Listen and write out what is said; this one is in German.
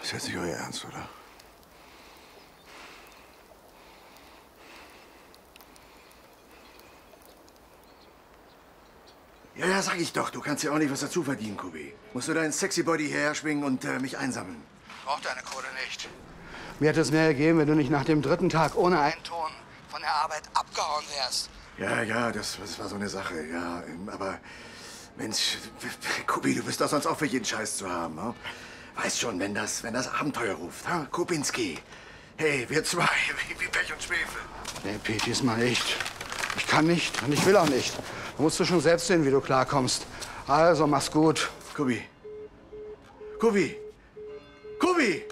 Ist jetzt nicht euer Ernst, oder? Ja, sag ich doch. Du kannst ja auch nicht was dazu verdienen, Kubi. Musst du deinen sexy Body hierher schwingen und mich einsammeln. Braucht deine Kohle nicht. Mir hätte es mehr gegeben, wenn du nicht nach dem 3. Tag ohne einen Ton von der Arbeit abgehauen wärst. Ja, das war so eine Sache, ja. Aber, Mensch, Kubi, du bist doch sonst auch für jeden Scheiß zu haben, hm? Weißt schon, wenn das Abenteuer ruft, hm? Kubinski. Hey, wir zwei, wie Pech und Schwefel. Nee, Pete, diesmal echt. Ich kann nicht und ich will auch nicht. Da musst du schon selbst sehen, wie du klarkommst. Also, mach's gut. Kubi. Kubi! Kubi!